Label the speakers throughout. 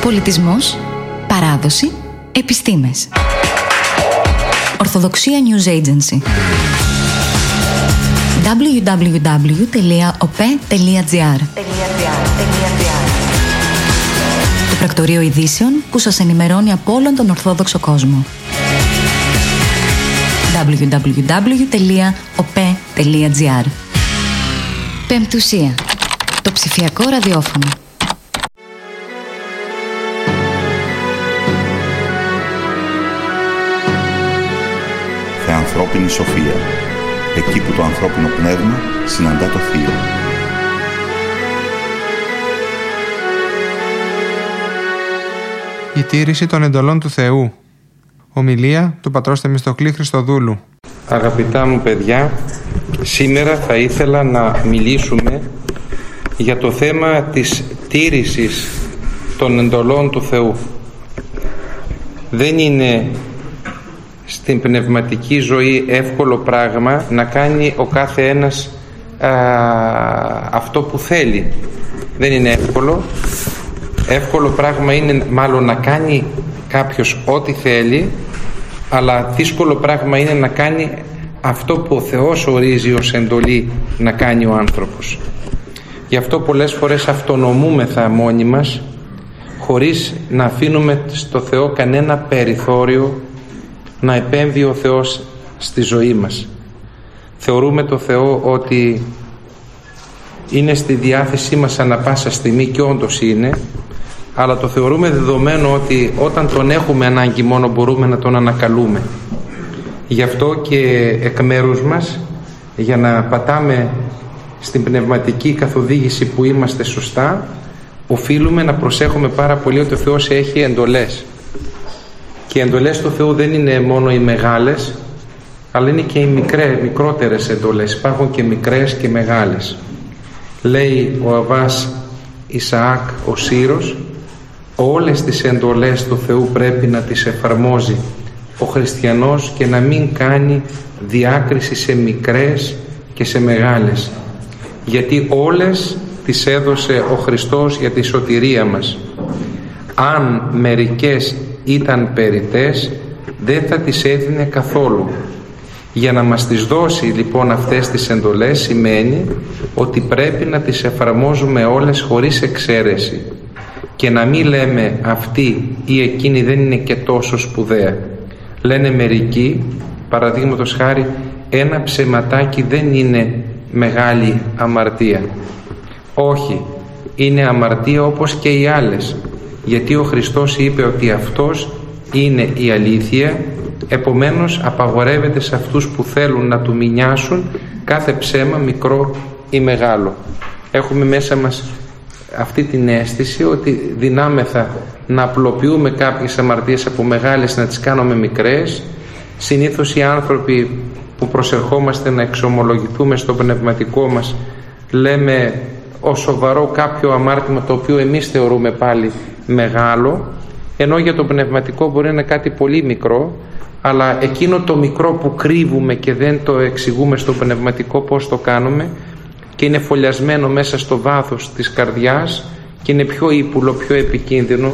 Speaker 1: Πολιτισμός, παράδοση, επιστήμες. Ορθοδοξία News Agency. www.op.gr. Το πρακτορείο ειδήσεων που σας ενημερώνει από όλον τον Ορθόδοξο κόσμο. www.op.gr. Πεμπτουσία. Το ψηφιακό ραδιόφωνο.
Speaker 2: Θεανθρώπινη σοφία. Εκεί που το ανθρώπινο πνεύμα συναντά το θείο.
Speaker 3: Η τήρηση των εντολών του Θεού. Ομιλία του πατρός Θεμιστοκλή Χριστοδούλου.
Speaker 4: Αγαπητά μου παιδιά, σήμερα θα ήθελα να μιλήσουμε για το θέμα της τήρησης των εντολών του Θεού. Δεν είναι στην πνευματική ζωή εύκολο πράγμα να κάνει ο κάθε ένας αυτό που θέλει. Δεν είναι εύκολο. Εύκολο πράγμα είναι μάλλον να κάνει κάποιος ό,τι θέλει, αλλά δύσκολο πράγμα είναι να κάνει αυτό που ο Θεός ορίζει ως εντολή να κάνει ο άνθρωπος. Γι' αυτό πολλές φορές αυτονομούμεθα μόνοι μας, χωρίς να αφήνουμε στο Θεό κανένα περιθώριο να επέμβει ο Θεός στη ζωή μας. Θεωρούμε το Θεό ότι είναι στη διάθεσή μας ανά πάσα στιγμή, και όντως είναι, αλλά το θεωρούμε δεδομένο ότι όταν τον έχουμε ανάγκη μόνο μπορούμε να τον ανακαλούμε. Γι' αυτό και εκ μέρους μας, για να πατάμε στην πνευματική καθοδήγηση που είμαστε σωστά, οφείλουμε να προσέχουμε πάρα πολύ ότι ο Θεός έχει εντολές. Και οι εντολές του Θεού δεν είναι μόνο οι μεγάλες, αλλά είναι και οι μικρότερες εντολές. Υπάρχουν και μικρές και μεγάλες. Λέει ο Αββάς Ισαάκ ο Σύρος, όλες τις εντολές του Θεού πρέπει να τις εφαρμόζει ο χριστιανός και να μην κάνει διάκριση σε μικρές και σε μεγάλες, γιατί όλες τις έδωσε ο Χριστός για τη σωτηρία μας. Αν μερικές ήταν περιττές, δεν θα τις έδινε καθόλου. Για να μας τις δώσει λοιπόν αυτές τις εντολές σημαίνει ότι πρέπει να τις εφαρμόζουμε όλες χωρίς εξαίρεση και να μην λέμε αυτή ή εκείνη δεν είναι και τόσο σπουδαία. Λένε μερικοί, παραδείγματος χάρη, ένα ψεματάκι δεν είναι μεγάλη αμαρτία. Όχι, είναι αμαρτία όπως και οι άλλες, γιατί ο Χριστός είπε ότι αυτός είναι η αλήθεια, επομένως απαγορεύεται σε αυτούς που θέλουν να του μηνιάσουν κάθε ψέμα, μικρό ή μεγάλο. Έχουμε μέσα μας αυτή την αίσθηση ότι δυνάμεθα να απλοποιούμε κάποιες αμαρτίες από μεγάλες, να τις κάνουμε μικρές. Συνήθως οι άνθρωποι που προσερχόμαστε να εξομολογηθούμε στο πνευματικό μας λέμε ως σοβαρό κάποιο αμάρτημα το οποίο εμείς θεωρούμε πάλι μεγάλο, ενώ για το πνευματικό μπορεί να είναι κάτι πολύ μικρό, αλλά εκείνο το μικρό που κρύβουμε και δεν το εξηγούμε στο πνευματικό πώς το κάνουμε και είναι φωλιασμένο μέσα στο βάθος της καρδιάς και είναι πιο ύπουλο, πιο επικίνδυνο,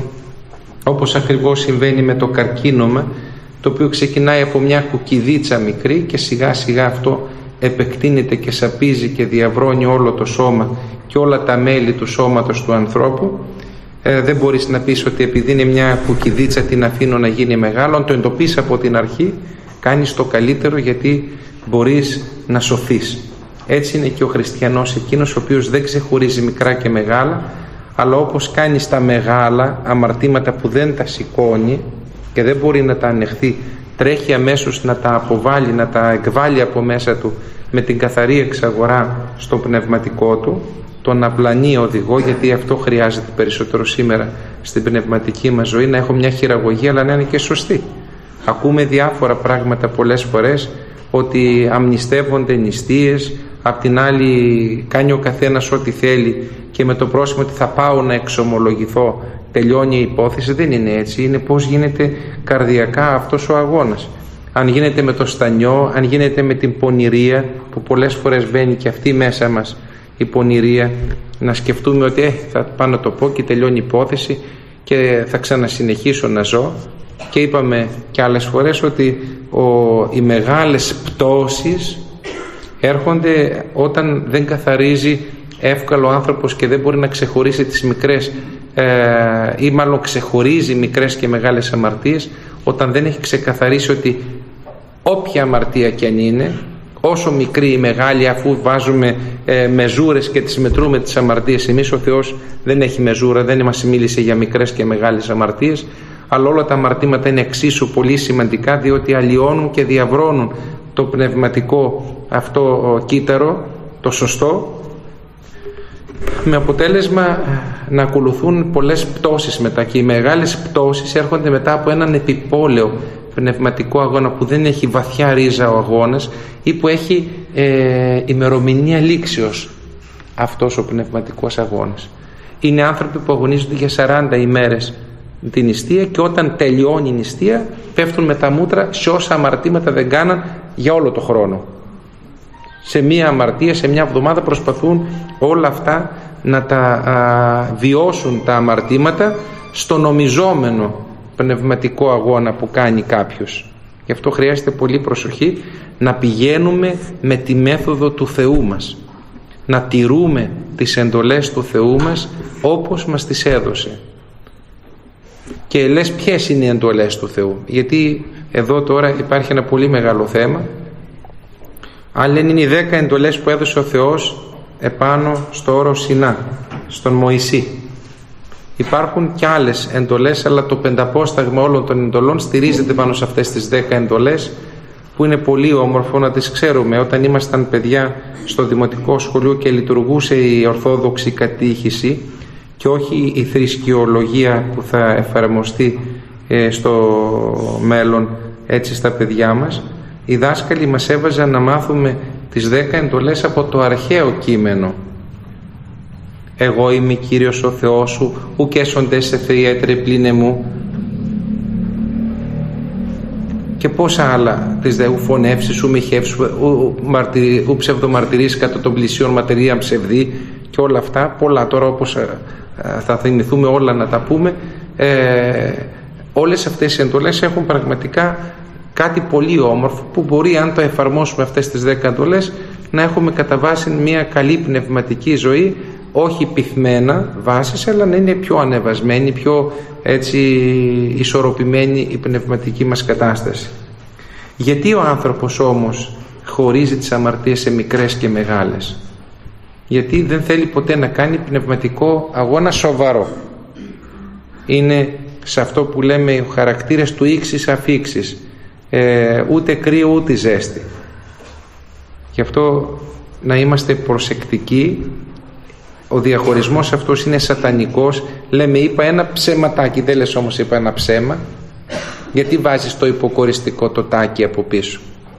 Speaker 4: όπως ακριβώς συμβαίνει με το καρκίνωμα, το οποίο ξεκινάει από μια κουκκιδίτσα μικρή και σιγά σιγά αυτό επεκτείνεται και σαπίζει και διαβρώνει όλο το σώμα και όλα τα μέλη του σώματος του ανθρώπου. Δεν μπορείς να πεις ότι επειδή είναι μια κουκκιδίτσα την αφήνω να γίνει μεγάλο. Αν το εντοπίσεις από την αρχή, κάνεις το καλύτερο, γιατί μπορείς να σωθείς. Έτσι είναι και ο χριστιανός, εκείνος ο οποίος δεν ξεχωρίζει μικρά και μεγάλα, αλλά όπως κάνει στα μεγάλα αμαρτήματα που δεν τα σηκώνει και δεν μπορεί να τα ανεχθεί, τρέχει αμέσως να τα αποβάλει, να τα εκβάλει από μέσα του με την καθαρή εξαγορά στο πνευματικό του, τον απλανή οδηγό, γιατί αυτό χρειάζεται περισσότερο σήμερα στην πνευματική μας ζωή, να έχω μια χειραγωγία αλλά να είναι και σωστή. Ακούμε διάφορα πράγματα πολλές φορές, ότι αμνηστεύονται νηστείες, απ' την άλλη κάνει ο καθένας ό,τι θέλει και με το πρόσημο ότι θα πάω να εξομολογηθώ τελειώνει η υπόθεση. Δεν είναι έτσι. Είναι πώς γίνεται καρδιακά αυτός ο αγώνας. Αν γίνεται με το στανιό, αν γίνεται με την πονηρία, που πολλές φορές μπαίνει και αυτή μέσα μας η πονηρία, να σκεφτούμε ότι θα πάω να το πω και τελειώνει η υπόθεση, και θα ξανασυνεχίσω να ζω. Και είπαμε και άλλες φορές ότι οι μεγάλες πτώσεις έρχονται όταν δεν καθαρίζει εύκολο ο άνθρωπος και δεν μπορεί να ξεχωρίσει τις μικρές ή μάλλον ξεχωρίζει μικρές και μεγάλες αμαρτίες, όταν δεν έχει ξεκαθαρίσει ότι όποια αμαρτία και αν είναι, όσο μικρή ή μεγάλη, αφού βάζουμε μεζούρες και τις μετρούμε τις αμαρτίες εμείς, ο Θεός δεν έχει μεζούρα, δεν μας μίλησε για μικρές και μεγάλες αμαρτίες, αλλά όλα τα αμαρτήματα είναι εξίσου πολύ σημαντικά, διότι αλλοιώνουν και διαβρώνουν το πνευματικό αυτό κύτταρο, το σωστό, με αποτέλεσμα να ακολουθούν πολλές πτώσεις μετά, και οι μεγάλες πτώσεις έρχονται μετά από έναν επιπόλαιο πνευματικό αγώνα που δεν έχει βαθιά ρίζα ο αγώνας ή που έχει ημερομηνία λήξεως αυτός ο πνευματικός αγώνας. Είναι άνθρωποι που αγωνίζονται για 40 ημέρες την νηστεία και όταν τελειώνει η νηστεία πέφτουν με τα μούτρα σε όσα αμαρτήματα δεν κάναν για όλο το χρόνο. Σε μία αμαρτία, σε μια εβδομάδα προσπαθούν όλα αυτά να τα βιώσουν τα αμαρτήματα στο νομιζόμενο πνευματικό αγώνα που κάνει κάποιος. Γι' αυτό χρειάζεται πολύ προσοχή να πηγαίνουμε με τη μέθοδο του Θεού μας, να τηρούμε τις εντολές του Θεού μας όπως μας τις έδωσε. Και λες ποιες είναι οι εντολές του Θεού, γιατί εδώ τώρα υπάρχει ένα πολύ μεγάλο θέμα. Αν λένε είναι οι 10 εντολές που έδωσε ο Θεός επάνω στο όρο Σινά, στον Μωυσή. Υπάρχουν και άλλες εντολές, αλλά το πενταπόσταγμα όλων των εντολών στηρίζεται πάνω σε αυτές τις 10 εντολές, που είναι πολύ όμορφο να τις ξέρουμε. Όταν ήμασταν παιδιά στο δημοτικό σχολείο και λειτουργούσε η ορθόδοξη κατήχηση και όχι η θρησκειολογία που θα εφαρμοστεί στο μέλλον έτσι στα παιδιά μας, οι δάσκαλοι μας έβαζαν να μάθουμε τις 10 εντολές από το αρχαίο κείμενο. «Εγώ είμαι Κύριος ο Θεός σου, ουκ έσονται σε θεϊέτρε πλήνε μου». Και πόσα άλλα τις δε, ου φωνεύσεις, ου μοιχεύσεις, ου ψευδομαρτυρείς κατά των πλησίων ματερία ψευδή και όλα αυτά, πολλά τώρα όπως θα θυμηθούμε όλα να τα πούμε. Όλες αυτές οι εντολές έχουν πραγματικά κάτι πολύ όμορφο που μπορεί, αν το εφαρμόσουμε αυτές τις 10 εντολές, να έχουμε κατά βάση μια καλή πνευματική ζωή, όχι πυθμένα βάσεις, αλλά να είναι πιο ανεβασμένη, πιο έτσι ισορροπημένη η πνευματική μας κατάσταση. Γιατί ο άνθρωπος όμως χωρίζει τις αμαρτίες σε μικρές και μεγάλες? Γιατί δεν θέλει ποτέ να κάνει πνευματικό αγώνα σοβαρό. Είναι σε αυτό που λέμε οι χαρακτήρες του ίξης αφίξης, ούτε κρύο ούτε ζέστη. Γι' αυτό να είμαστε προσεκτικοί. Ο διαχωρισμός αυτός είναι σατανικός. Λέμε είπα ένα ψεματάκι, δεν λες όμως είπα ένα ψέμα. Γιατί βάζεις το υποκοριστικό το τάκι από πίσω?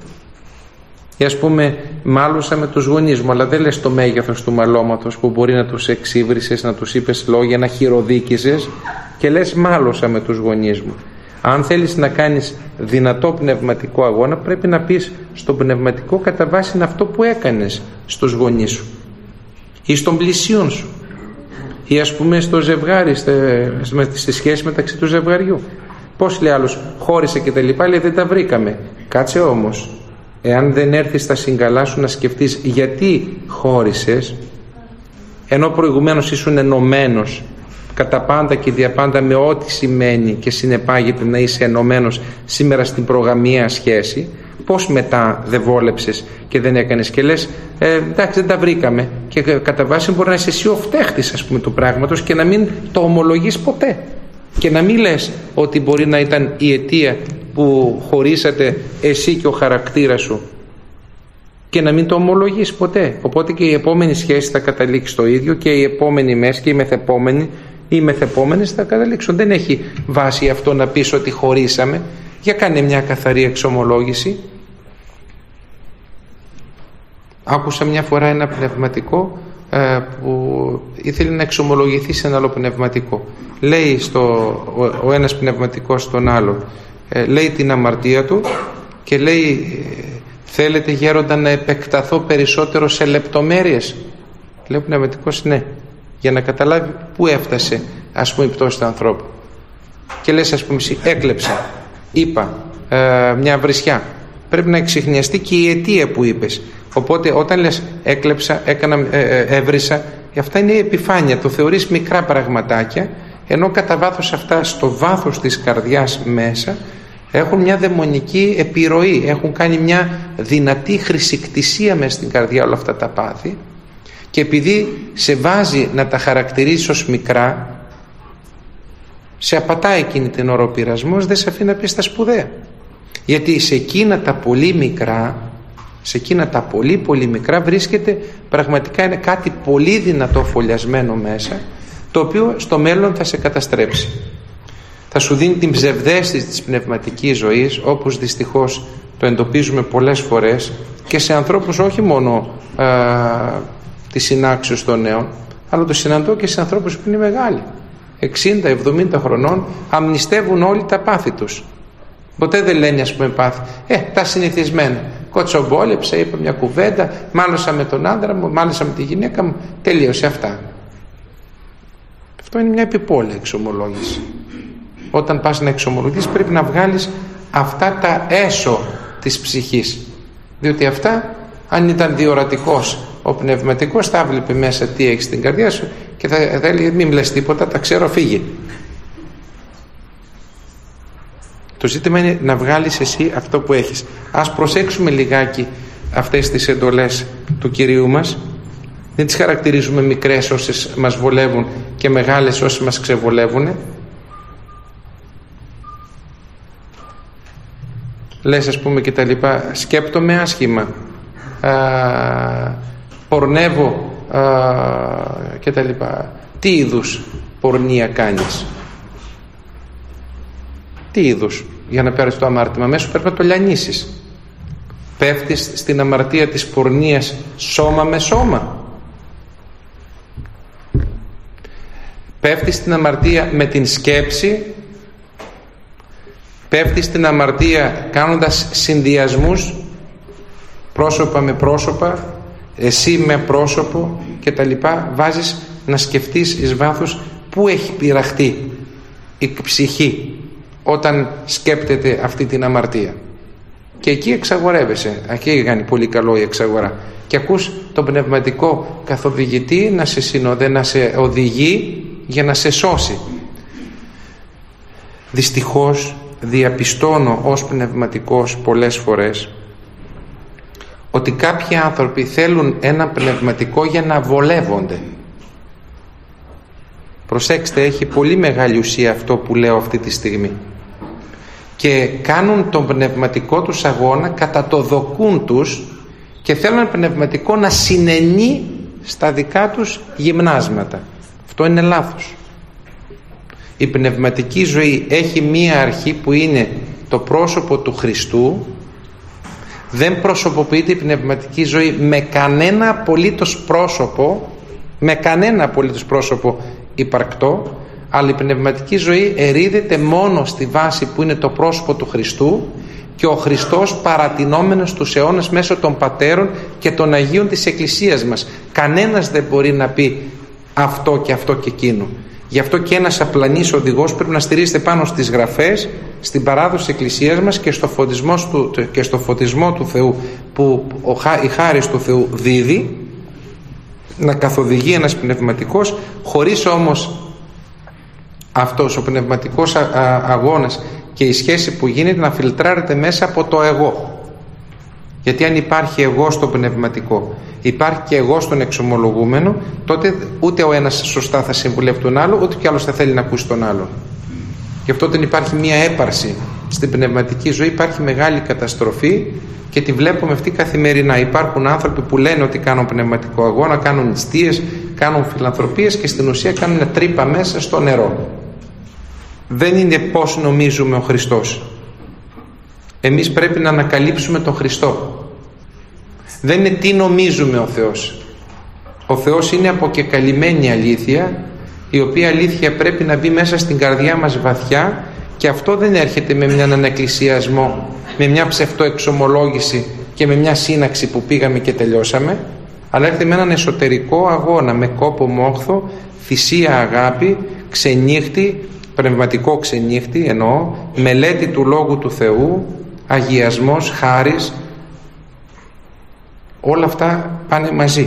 Speaker 4: Ή ας πούμε μάλωσα με τους γονείς μου, αλλά δεν λες το μέγεθος του μαλώματος που μπορεί να τους εξύβρισες, να τους είπες λόγια, να χειροδίκησες, και λες μάλωσα με τους γονείς μου. Αν θέλεις να κάνεις δυνατό πνευματικό αγώνα, πρέπει να πεις στο πνευματικό κατά βάση αυτό που έκανες στους γονείς σου ή στον πλησίον σου, ή ας πούμε στο ζευγάρι, στη σχέση μεταξύ του ζευγαριού. Πώς λέει άλλος, χώρισε και τα λοιπά, λέει δεν τα βρήκαμε. Κάτσε όμως, εάν δεν έρθεις στα συγκαλά σου να σκεφτείς γιατί χώρισες, ενώ προηγουμένως ήσουν ενωμένος κατά πάντα και διαπάντα με ό,τι σημαίνει και συνεπάγεται να είσαι ενωμένος σήμερα στην προγαμία σχέση, πώς μετά δεν βόλεψες και δεν έκανες και λες εντάξει δεν τα βρήκαμε, και κατά βάση μπορεί να είσαι εσύ ο φταίχτης ας πούμε του πράγματος και να μην το ομολογείς ποτέ και να μην λες ότι μπορεί να ήταν η αιτία που χωρίσατε εσύ και ο χαρακτήρας σου και να μην το ομολογείς ποτέ. Οπότε και η επόμενη σχέση θα καταλήξει στο ίδιο και η επόμενη μέση και η μεθεπόμενη, οι μεθεπόμενες θα καταλήξουν. Δεν έχει βάση αυτό να πεις ότι χωρίσαμε. Για κάνε μια καθαρή εξομολόγηση. Άκουσα μια φορά ένα πνευματικό που ήθελε να εξομολογηθεί σε ένα άλλο πνευματικό. Λέει ο ένας πνευματικός στον άλλο, λέει την αμαρτία του και λέει θέλετε γέροντα να επεκταθώ περισσότερο σε λεπτομέρειες? Λέει ο πνευματικός ναι, για να καταλάβει πού έφτασε ας πούμε η πτώση του ανθρώπου. και λες, ας πούμε, έκλεψα, είπα μια βρισιά, πρέπει να εξιχνιαστεί και η αιτία που είπες. Οπότε όταν λες έκλεψα, έβρισα, αυτά είναι η επιφάνεια, το θεωρείς μικρά πραγματάκια, ενώ κατά βάθος αυτά στο βάθος της καρδιάς μέσα έχουν μια δαιμονική επιρροή, έχουν κάνει μια δυνατή χρησικτησία μέσα στην καρδιά όλα αυτά τα πάθη, και επειδή σε βάζει να τα χαρακτηρίζεις ως μικρά, σε απατάει εκείνη την ώρα ο πειρασμός, δεν σε αφήνει να πεις τα σπουδαία. Γιατί σε εκείνα τα πολύ μικρά, σε εκείνα τα πολύ πολύ μικρά βρίσκεται πραγματικά είναι κάτι πολύ δυνατό φωλιασμένο μέσα, το οποίο στο μέλλον θα σε καταστρέψει. Θα σου δίνει την ψευδαίσθηση της πνευματικής ζωής, όπως δυστυχώς το εντοπίζουμε πολλές φορές και σε ανθρώπους όχι μόνο της συνάξεως των νέων, αλλά το συναντώ και σε ανθρώπους που είναι μεγάλοι, 60-70 χρονών, αμνηστεύουν όλοι τα πάθη τους. Ποτέ δεν λένε, ας πούμε, πάθη. Τα συνηθισμένα. Κοτσομπόλεψα, είπα μια κουβέντα, μάλωσα με τον άντρα μου, μάλωσα με τη γυναίκα μου, τελείωσε αυτά. Αυτό είναι μια επιπόλαια εξομολόγηση. Όταν πας να εξομολογείς πρέπει να βγάλεις αυτά τα έσω της ψυχής, διότι αυτά, αν ήταν διορατικός ο πνευματικός, θα βλέπει μέσα τι έχεις στην καρδιά σου και θα έλεγε μην λες τίποτα, τα ξέρω, φύγε. Το ζήτημα είναι να βγάλεις εσύ αυτό που έχεις. Ας προσέξουμε λιγάκι αυτές τις εντολές του Κυρίου μας. Δεν τις χαρακτηρίζουμε μικρές όσες μας βολεύουν και μεγάλες όσες μας ξεβολεύουν. Λες, ας πούμε, και τα λοιπά, σκέπτομαι άσχημα, πορνεύω και τα λοιπά. Τι είδους πορνεία κάνεις? Τι είδους? Για να πάρεις το αμάρτημα μέσα πρέπει να το λιανίσεις. Πέφτεις στην αμαρτία της πορνείας σώμα με σώμα. Πέφτεις στην αμαρτία με την σκέψη. Πέφτεις στην αμαρτία κάνοντας συνδυασμούς πρόσωπα με πρόσωπα, εσύ με πρόσωπο και τα λοιπά. Βάζεις να σκεφτείς εις βάθος πού έχει πειραχτεί η ψυχή όταν σκέπτεται αυτή την αμαρτία, και εκεί εξαγορεύεσαι. Εκεί κάνει πολύ καλό η εξαγορά και ακούς τον πνευματικό καθοδηγητή να σε συνοδεύει, να σε οδηγεί για να σε σώσει. Δυστυχώς διαπιστώνω ως πνευματικός πολλές φορές ότι κάποιοι άνθρωποι θέλουν ένα πνευματικό για να βολεύονται. Προσέξτε, έχει πολύ μεγάλη ουσία αυτό που λέω αυτή τη στιγμή, και κάνουν τον πνευματικό τους αγώνα κατά το δοκούν τους και θέλουν ένα πνευματικό να συνενεί στα δικά τους γυμνάσματα. Αυτό είναι λάθος. Η πνευματική ζωή έχει μία αρχή που είναι το πρόσωπο του Χριστού. Δεν προσωποποιείται η πνευματική ζωή με κανένα απολύτως πρόσωπο, υπαρκτό, αλλά η πνευματική ζωή ερείδεται μόνο στη βάση που είναι το πρόσωπο του Χριστού και ο Χριστός παρατηνόμενος τους αιώνες μέσω των πατέρων και των Αγίων της Εκκλησίας μας. Κανένας δεν μπορεί να πει αυτό και αυτό και εκείνο. Γι' αυτό και ένας απλανής οδηγός πρέπει να στηρίζεται πάνω στις γραφές, στην παράδοση της Εκκλησίας μας και στο φωτισμό του Θεού που η χάρις του Θεού δίδει, να καθοδηγεί ένας πνευματικός, χωρίς όμως αυτός ο πνευματικός αγώνας και η σχέση που γίνεται να φιλτράρεται μέσα από το εγώ. Γιατί αν υπάρχει εγώ στο πνευματικό, υπάρχει και εγώ στον εξομολογούμενο, τότε ούτε ο ένας σωστά θα συμβουλεύει τον άλλο, ούτε κι άλλος θα θέλει να ακούσει τον άλλον. Γι' αυτό όταν υπάρχει μία έπαρση στην πνευματική ζωή, υπάρχει μεγάλη καταστροφή και τη βλέπουμε αυτή καθημερινά. Υπάρχουν άνθρωποι που λένε ότι κάνουν πνευματικό αγώνα, κάνουν νηστείες, κάνουν φιλανθρωπίες και στην ουσία κάνουν μια τρύπα μέσα στο νερό. Δεν είναι πώς νομίζουμε ο Χριστός. Εμείς πρέπει να ανακαλύψουμε τον Χριστό. Δεν είναι τι νομίζουμε ο Θεός. Ο Θεός είναι αποκεκαλυμμένη αλήθεια, η οποία αλήθεια πρέπει να μπει μέσα στην καρδιά μας βαθιά, και αυτό δεν έρχεται με έναν ανακλησιασμό, με μια ψευτοεξομολόγηση και με μια σύναξη που πήγαμε και τελειώσαμε, αλλά έρχεται με έναν εσωτερικό αγώνα, με κόπο μόχθο, θυσία αγάπη, ξενύχτη, πνευματικό ξενύχτη εννοώ, μελέτη του Λόγου του Θεού, αγιασμός, χάρις, όλα αυτά πάνε μαζί.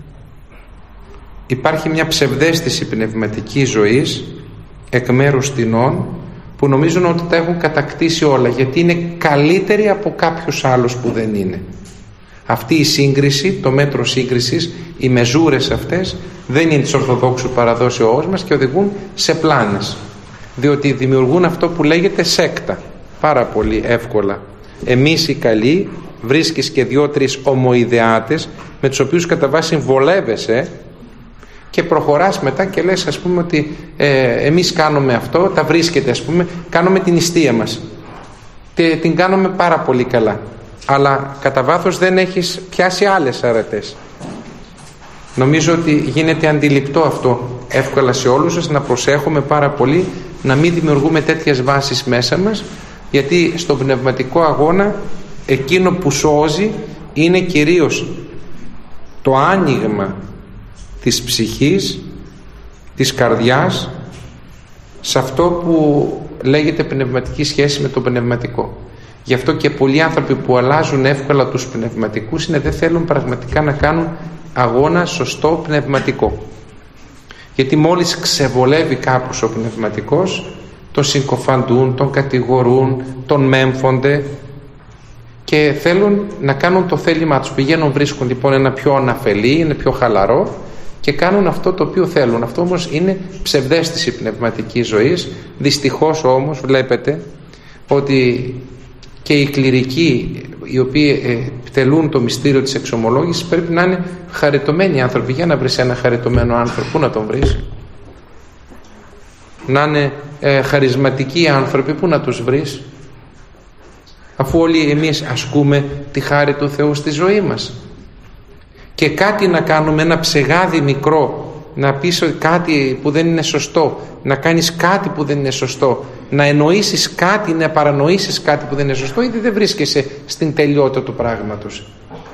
Speaker 4: Υπάρχει μια ψευδαίσθηση πνευματικής ζωής εκ μέρους τινών που νομίζουν ότι τα έχουν κατακτήσει όλα, γιατί είναι καλύτεροι από κάποιους άλλους που δεν είναι. Αυτή η σύγκριση, το μέτρο σύγκρισης, οι μεζούρες αυτές δεν είναι της Ορθοδόξου παραδόσεώς μας και οδηγούν σε πλάνες, διότι δημιουργούν αυτό που λέγεται σέκτα πάρα πολύ εύκολα. Εμείς οι καλοί, βρίσκεις και 2-3 ομοειδεάτες με τους οποίους κατά βάση βολεύεσαι και προχωράς μετά και λες, ας πούμε, ότι εμείς κάνουμε αυτό, τα βρίσκεται, ας πούμε, κάνουμε την νηστεία μας, την κάνουμε πάρα πολύ καλά, αλλά κατά βάθος δεν έχεις πιάσει άλλες αρετές. Νομίζω ότι γίνεται αντιληπτό αυτό εύκολα σε όλους σας, να προσέχουμε πάρα πολύ να μην δημιουργούμε τέτοιες βάσεις μέσα μας, γιατί στον πνευματικό αγώνα εκείνο που σώζει είναι κυρίως το άνοιγμα της ψυχής, της καρδιάς, σε αυτό που λέγεται πνευματική σχέση με το πνευματικό. Γι' αυτό και πολλοί άνθρωποι που αλλάζουν εύκολα τους πνευματικούς είναι δεν θέλουν πραγματικά να κάνουν αγώνα σωστό πνευματικό. Γιατί μόλις ξεβολεύει κάπως ο πνευματικός, τον συκοφαντούν, τον κατηγορούν, τον μέμφονται και θέλουν να κάνουν το θέλημά τους. Πηγαίνουν, βρίσκουν λοιπόν ένα πιο αναφελή, είναι πιο χαλαρό και κάνουν αυτό το οποίο θέλουν. Αυτό όμως είναι ψευδαίσθηση πνευματικής ζωής. Δυστυχώς όμως βλέπετε ότι και οι κληρικοί οι οποίοι τελούν το μυστήριο της εξομολόγησης πρέπει να είναι χαριτωμένοι άνθρωποι. Για να βρεις ένα χαριτωμένο άνθρωπο, πού να τον βρεις? Να είναι χαρισματικοί άνθρωποι, πού να τους βρεις? Αφού όλοι εμείς ασκούμε τη χάρη του Θεού στη ζωή μας. Και κάτι να κάνουμε, ένα ψεγάδι μικρό, να πεις κάτι που δεν είναι σωστό, να κάνεις κάτι που δεν είναι σωστό, να εννοήσεις κάτι, να παρανοήσεις κάτι που δεν είναι σωστό, ήδη δεν βρίσκεσαι στην τελειότητα του πράγματος.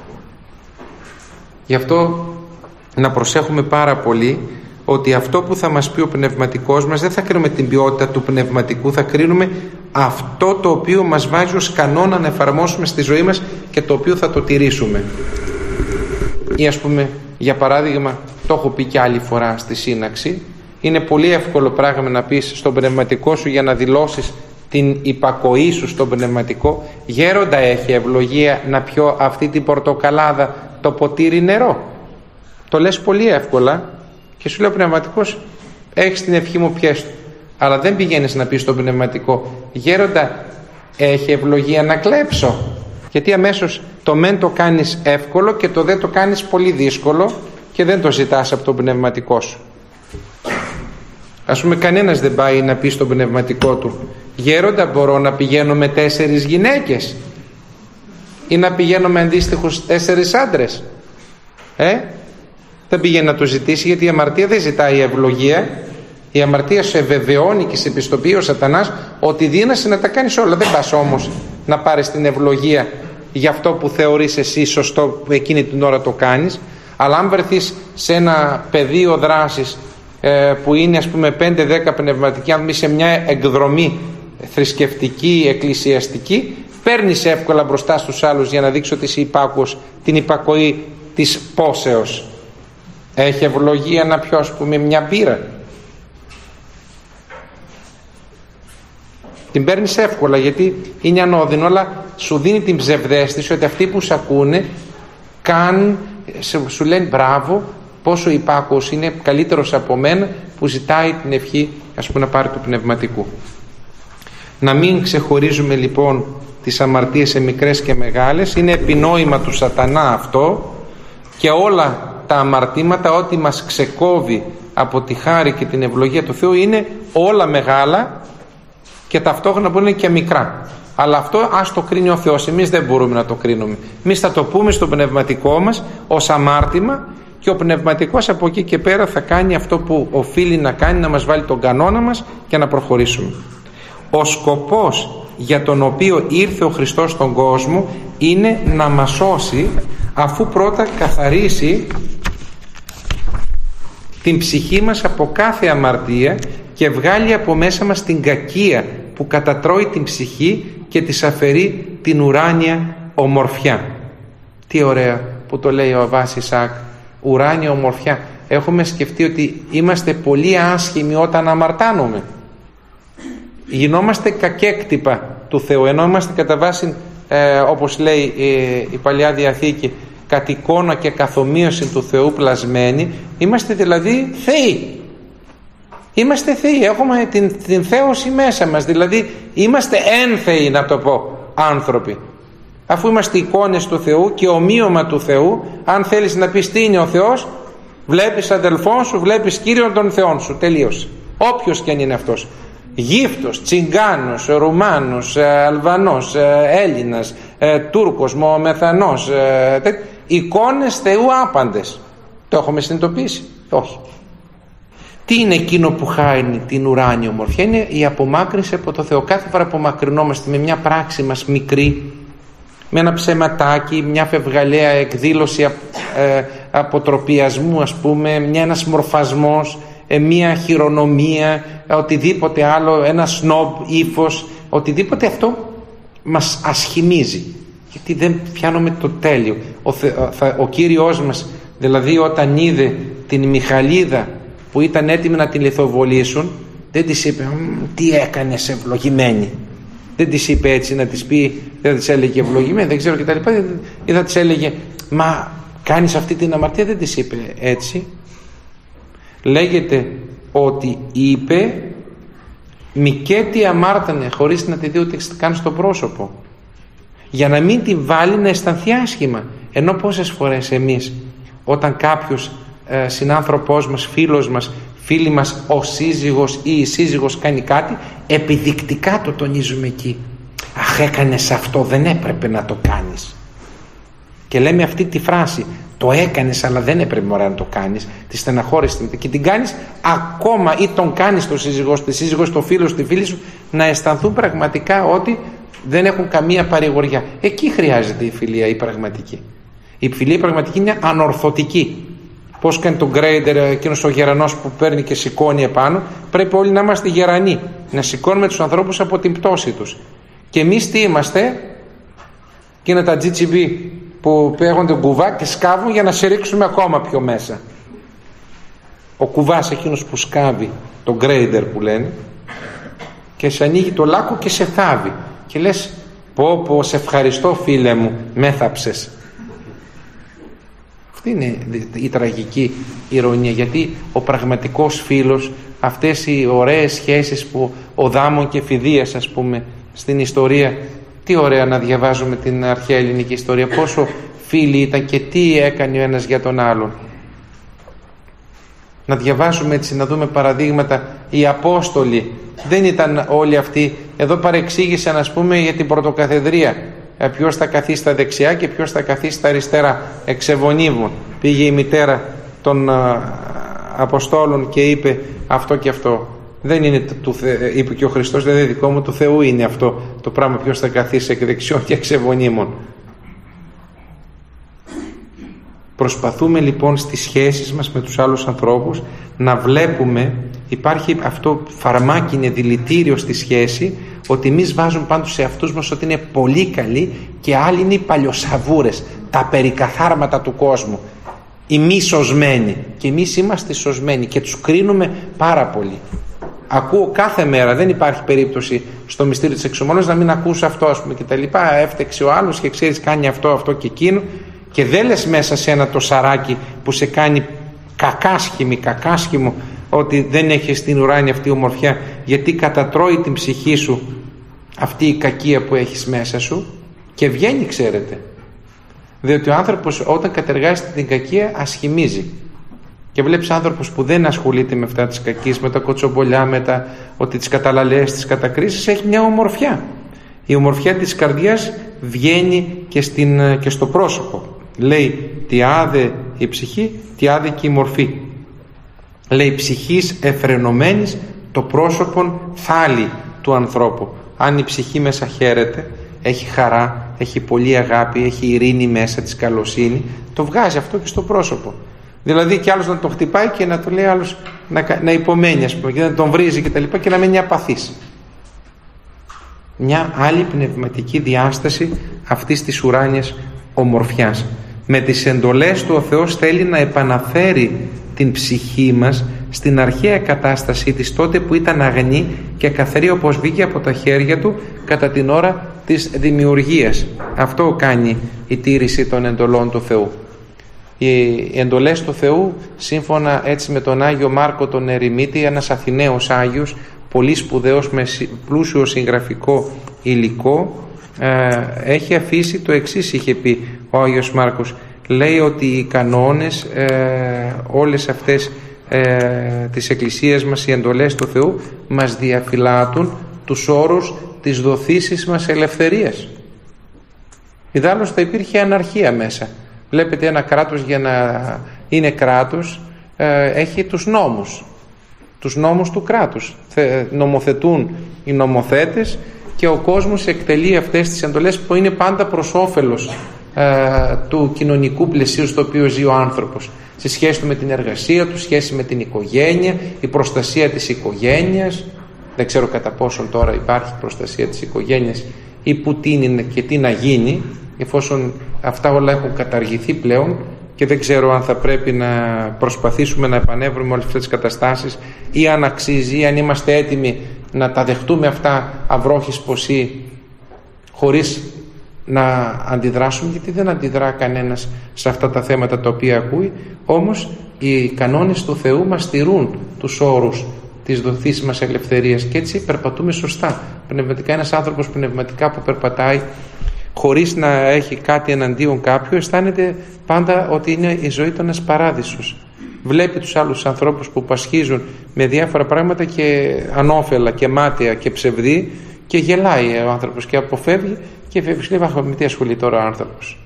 Speaker 4: Γι' αυτό να προσέχουμε πάρα πολύ ότι αυτό που θα μας πει ο πνευματικός μας, δεν θα κρίνουμε την ποιότητα του πνευματικού, θα κρίνουμε αυτό το οποίο μας βάζει ως κανόνα να εφαρμόσουμε στη ζωή μας και το οποίο θα το τηρήσουμε. Ή ας πούμε, για παράδειγμα, το έχω πει και άλλη φορά στη σύναξη, είναι πολύ εύκολο πράγμα να πεις στον πνευματικό σου για να δηλώσεις την υπακοή σου στον πνευματικό, γέροντα, έχει ευλογία να πιω αυτή την πορτοκαλάδα το ποτήρι νερό? Το λες πολύ εύκολα και σου λέει ο πνευματικός, έχεις την ευχή μου, πιέσου. Αλλά δεν πηγαίνεις να πεις στον πνευματικό, γέροντα, έχει ευλογία να κλέψω? Γιατί αμέσως το μεν το κάνεις εύκολο και το δεν το κάνεις πολύ δύσκολο και δεν το ζητάς από τον πνευματικό σου. Ας πούμε, κανένας δεν πάει να πει στον πνευματικό του, γέροντα, μπορώ να πηγαίνω με 4 γυναίκες ή να πηγαίνω με αντίστοιχους 4 άντρες? Δεν πήγαινε να το ζητήσει, γιατί η αμαρτία δεν ζητάει ευλογία. Η αμαρτία σε βεβαιώνει και σε πιστοποιεί ο σατανάς ότι δύνασαι να τα κάνεις όλα. Δεν πας όμως να πάρεις την ευλογία για αυτό που θεωρείς εσύ σωστό, που εκείνη την ώρα το κάνεις. Αλλά αν βρεθείς σε ένα πεδίο δράσης που είναι, ας πούμε, 5-10 πνευματικοί άνθρωποι σε μια εκδρομή θρησκευτική, εκκλησιαστική, παίρνεις εύκολα μπροστά στους άλλους για να δείξεις ότι είσαι υπάκουος, την υπακοή της πόσεως. Έχει ευλογία να πιω, ας πούμε, μια μπύρα? Την παίρνεις εύκολα γιατί είναι ανώδυνο, αλλά σου δίνει την ψευδαίσθηση ότι αυτοί που σε ακούνε σου λένε μπράβο, πόσο υπάκουος είναι, καλύτερος από μένα που ζητάει την ευχή, ας πούμε, να πάρει του πνευματικού. Να μην ξεχωρίζουμε λοιπόν τις αμαρτίες σε μικρές και μεγάλες. Είναι επινόημα του σατανά αυτό, και όλα τα αμαρτήματα, ό,τι μας ξεκόβει από τη χάρη και την ευλογία του Θεού, είναι όλα μεγάλα και ταυτόχρονα μπορεί να είναι και μικρά. Αλλά αυτό ας το κρίνει ο Θεός, εμείς δεν μπορούμε να το κρίνουμε. Εμείς θα το πούμε στο πνευματικό μας ως αμάρτημα και ο πνευματικός από εκεί και πέρα θα κάνει αυτό που οφείλει να κάνει, να μας βάλει τον κανόνα μας και να προχωρήσουμε. Ο σκοπός για τον οποίο ήρθε ο Χριστός στον κόσμο είναι να μας σώσει, αφού πρώτα καθαρίσει την ψυχή μας από κάθε αμαρτία και βγάλει από μέσα μας την κακία που κατατρώει την ψυχή και της αφαιρεί την ουράνια ομορφιά. Τι ωραία που το λέει ο Αββάς Ισαάκ, ουράνια ομορφιά. Έχουμε σκεφτεί ότι είμαστε πολύ άσχημοι όταν αμαρτάνουμε. Γινόμαστε κακέκτυπα του Θεού, ενώ είμαστε κατά βάση, όπως λέει η Παλιά Διαθήκη, κατ' εικόνα και καθομοίωση του Θεού πλασμένοι. Είμαστε δηλαδή θεοί. Είμαστε θεοί, έχουμε την θέωση μέσα μας, δηλαδή είμαστε ένθεοι, να το πω, άνθρωποι. Αφού είμαστε εικόνες του Θεού και ομοίωμα του Θεού, αν θέλεις να πεις τι είναι ο Θεός, βλέπεις αδελφόν σου, βλέπεις Κύριον των Θεών σου, τελείωσε. Όποιος και αν είναι αυτός. Γύφτος, Τσιγκάνος, Ρουμάνος, Αλβανός, Έλληνας, Τούρκος, Μωμεθανός, εικόνες Θεού άπαντες. Το έχουμε συνειδητοποιήσει? Όχι. Τι είναι εκείνο που χάνει την ουράνια ομορφιά? Είναι η απομάκρυνση από το Θεό. Κάθε φορά απομακρυνόμαστε με μια πράξη μας μικρή, με ένα ψεματάκι, μια φευγαλαία εκδήλωση αποτροπιασμού, ας πούμε, ένας μορφασμός, μια χειρονομία, οτιδήποτε άλλο, ένα σνόμπ ύφος, οτιδήποτε, αυτό μας ασχημίζει, γιατί δεν πιάνουμε το τέλειο. Ο Κύριος μας δηλαδή, όταν είδε την Μιχαλίδα που ήταν έτοιμη να την λιθοβολήσουν, δεν της είπε τι έκανες ευλογημένη, δεν της είπε έτσι να της πει, δεν της έλεγε ευλογημένη, δεν ξέρω κτλ, ή θα της έλεγε μα κάνεις αυτή την αμαρτία, δεν της είπε έτσι. Λέγεται ότι είπε μικέτη αμάρτανε, χωρίς να τη δει ούτε καν στο πρόσωπο, για να μην τη βάλει να αισθανθεί άσχημα. Ενώ πόσες φορές εμείς, όταν κάποιος συνάνθρωπός μας, φίλος μας, φίλη μας, ο σύζυγος ή η σύζυγος κάνει κάτι, επιδεικτικά το τονίζουμε εκεί. Αχ, έκανες αυτό, δεν έπρεπε να το κάνεις. Και λέμε αυτή τη φράση, το έκανες αλλά δεν έπρεπε μωρά να το κάνεις, τη στεναχώρησες και την κάνεις ακόμα, ή τον κάνεις το σύζυγό σου, τη σύζυγό, το φίλο σου, τη φίλη σου, να αισθανθούν πραγματικά ότι δεν έχουν καμία παρηγοριά. Εκεί χρειάζεται η φιλία η πραγματική. Η φιλία η πραγματική είναι ανορθωτική. Πώς κάνει τον Γκρέιντερ, εκείνος ο γερανός που παίρνει και σηκώνει επάνω? Πρέπει όλοι να είμαστε γερανοί, να σηκώνουμε τους ανθρώπους από την πτώση τους. Και εμείς τι είμαστε? Και είναι τα GGB που παίρνουν κουβά και σκάβουν για να σε ρίξουμε ακόμα πιο μέσα. Ο κουβάς εκείνος που σκάβει, τον Γκρέιντερ που λένε, και σε ανοίγει το λάκκο και σε θάβει και λες πω σε ευχαριστώ φίλε μου, με θάψες. Αυτή είναι η τραγική ηρωνία, γιατί ο πραγματικός φίλος, αυτές οι ωραίες σχέσεις που ο Δάμων και Φιδίας, ας πούμε, στην ιστορία, τι ωραία να διαβάζουμε την αρχαία ελληνική ιστορία, πόσο φίλοι ήταν και τι έκανε ο ένας για τον άλλον. Να διαβάσουμε έτσι, να δούμε παραδείγματα. Οι Απόστολοι δεν ήταν όλοι αυτοί. Εδώ παρεξήγησαν, ας πούμε, για την πρωτοκαθεδρία, ποιος θα καθίσει στα δεξιά και ποιος θα καθίσει στα αριστερά. Εξεβονίμων. Πήγε η μητέρα των Αποστόλων και είπε αυτό και αυτό. Δεν είναι είπε και ο Χριστός, δεν είναι δικό μου, του Θεού είναι αυτό το πράγμα, ποιος θα καθίσει εκ δεξιών και εξεβονίμων. Προσπαθούμε λοιπόν στις σχέσεις μας με τους άλλους ανθρώπους να βλέπουμε, υπάρχει αυτό φαρμάκι, είναι δηλητήριο στη σχέση, ότι εμείς βάζουμε πάντως σε αυτούς μας ότι είναι πολύ καλοί και άλλοι είναι οι παλιοσαβούρες, τα περικαθάρματα του κόσμου, οι μη σωσμένοι, και εμείς είμαστε σωσμένοι και τους κρίνουμε πάρα πολύ. Ακούω κάθε μέρα, δεν υπάρχει περίπτωση στο μυστήριο της εξομολόγησης να μην ακούσω αυτό, ας πούμε, και τα λοιπά. Έφτεξε ο άλλος και ξέρεις κάνει αυτό και εκείνο, και δεν λες μέσα σε ένα το σαράκι που σε κάνει κακάσχημο ότι δεν έχεις την ουράνια αυτή ομορφιά, γιατί κατατρώει την ψυχή σου αυτή η κακία που έχεις μέσα σου και βγαίνει, ξέρετε. Διότι ο άνθρωπος όταν κατεργάζεται την κακία ασχημίζει. Και βλέπεις άνθρωπος που δεν ασχολείται με αυτά τις κακίες, με τα κοτσομπολιά, με τα ότι τις καταλαλές, τις κατακρίσεις, έχει μια ομορφιά. Η ομορφιά της καρδιάς βγαίνει και στο πρόσωπο. Λέει τι άδε η ψυχή, τι άδε και η μορφή. Λέει ψυχής εφρενωμένης, το πρόσωπον θάλει του ανθρώπου. Αν η ψυχή μέσα χαίρεται, έχει χαρά, έχει πολύ αγάπη, έχει ειρήνη μέσα της, καλοσύνη, το βγάζει αυτό και στο πρόσωπο. Δηλαδή κι άλλος να τον χτυπάει και να του λέει άλλος να υπομένει, ας πούμε, και να τον βρίζει και τα λοιπά, και να μένει απαθής. Μια άλλη πνευματική διάσταση αυτής της ουράνιας ομορφιάς. Με τις εντολές του ο Θεός θέλει να επαναφέρει την ψυχή μας στην αρχαία κατάστασή της, τότε που ήταν αγνή και καθαρή όπως βγήκε από τα χέρια του κατά την ώρα της δημιουργίας. Αυτό κάνει η τήρηση των εντολών του Θεού. Οι εντολές του Θεού, σύμφωνα έτσι με τον Άγιο Μάρκο τον Ερημίτη, ένας Αθηναίος Άγιος, πολύ σπουδαίος με πλούσιο συγγραφικό υλικό, έχει αφήσει το εξής, είχε πει ο Άγιος Μάρκος. Λέει ότι οι κανόνες, όλες αυτές της Εκκλησίας μας, οι εντολές του Θεού μας διαφυλάττουν τους όρους της δοθήσης μας ελευθερίας. Ιδάλλως θα υπήρχε αναρχία μέσα. Βλέπετε, ένα κράτος για να είναι κράτος έχει τους νόμους του κράτους. Νομοθετούν οι νομοθέτες και ο κόσμος εκτελεί αυτές τις εντολές που είναι πάντα προς όφελος του κοινωνικού πλαισίου στο οποίο ζει ο άνθρωπος, σε σχέση του με την εργασία του, σχέση με την οικογένεια, η προστασία της οικογένειας. Δεν ξέρω κατά πόσον τώρα υπάρχει προστασία της οικογένειας ή που τι είναι και τι να γίνει, εφόσον αυτά όλα έχουν καταργηθεί πλέον, και δεν ξέρω αν θα πρέπει να προσπαθήσουμε να επανέβρουμε όλες αυτές τις καταστάσεις ή αν αξίζει, ή αν είμαστε έτοιμοι να τα δεχτούμε αυτά αυρόχης ποσή χωρίς να αντιδράσουμε, γιατί δεν αντιδρά κανένας σε αυτά τα θέματα τα οποία ακούει. Όμως οι κανόνες του Θεού μας στηρούν τους όρους της δοθής μας ελευθερίας και έτσι περπατούμε σωστά πνευματικά. Ένας άνθρωπος πνευματικά που περπατάει χωρίς να έχει κάτι εναντίον κάποιου, αισθάνεται πάντα ότι είναι η ζωή του ένας παράδεισος. Βλέπει τους άλλους ανθρώπους που πασχίζουν με διάφορα πράγματα και ανώφελα και μάταια και ψευδή, και γελάει ο άνθρωπος και αποφεύγει και λέει, με τι ασχολεί τώρα ο άνθρωπος.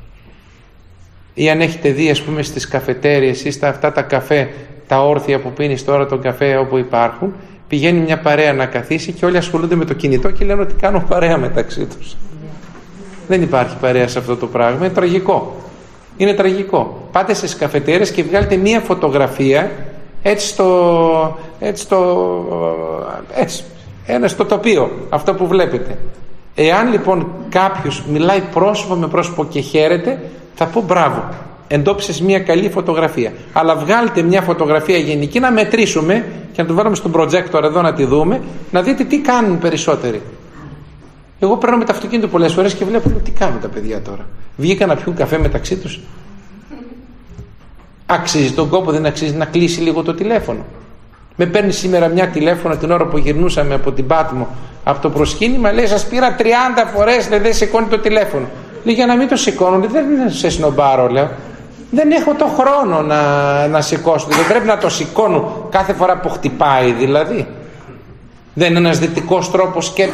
Speaker 4: Ή αν έχετε δει, ας πούμε, στις καφετέριες ή στα αυτά τα καφέ, τα όρθια που πίνεις τώρα τον καφέ όπου υπάρχουν, πηγαίνει μια παρέα να καθίσει και όλοι ασχολούνται με το κινητό και λένε ότι κάνουν παρέα μεταξύ τους. Δεν υπάρχει παρέα σε αυτό το πράγμα. Είναι τραγικό. Είναι τραγικό. Πάτε στις καφετέρειες και βγάλετε μία φωτογραφία έτσι στο τοπίο, αυτό που βλέπετε. Εάν λοιπόν κάποιος μιλάει πρόσωπο με πρόσωπο και χαίρεται, θα πω μπράβο, εντόπισες μία καλή φωτογραφία. Αλλά βγάλτε μια φωτογραφία γενική να μετρήσουμε και να το βάλουμε στον projector εδώ να τη δούμε, να δείτε τι κάνουν περισσότεροι. Εγώ παίρνω με το αυτοκίνητο πολλές φορές και βλέπω τι κάνουν τα παιδιά τώρα. Βγήκαν να πιούν καφέ μεταξύ τους. Αξίζει τον κόπο, δεν αξίζει να κλείσει λίγο το τηλέφωνο? Με παίρνει σήμερα μια τηλέφωνο την ώρα που γυρνούσαμε από την Πάτμο, από το προσκύνημα, λέει, σας πήρα 30 φορές, δεν σηκώνει το τηλέφωνο. Λέει, για να μην το σηκώνω, δεν σε σνομπάρω, λέω. Δεν έχω το χρόνο να σηκώσω, δεν πρέπει να το σηκώνω κάθε φορά που χτυπάει δηλαδή. Δεν είναι ένας δυτικός τρόπος σκέψης